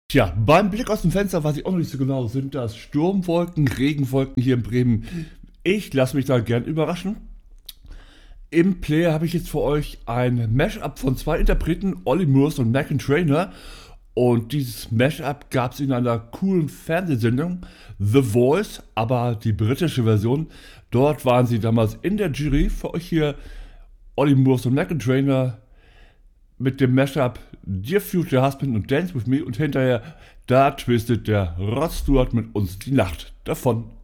Tja, beim Blick aus dem Fenster weiß ich auch noch nicht so genau. Sind das Sturmwolken, Regenwolken hier in Bremen? Ich lasse mich da gern überraschen. Im Player habe ich jetzt für euch ein Mashup von zwei Interpreten, Olly Murs und Meghan Trainor. Und dieses Mashup gab es in einer coolen Fernsehsendung, The Voice, aber die britische Version. Dort waren sie damals in der Jury. Für euch hier Olly Murs und Meghan Trainor mit dem Mashup Dear Future Husband und Dance With Me. Und hinterher, da twistet der Rod Stewart mit uns die Nacht davon.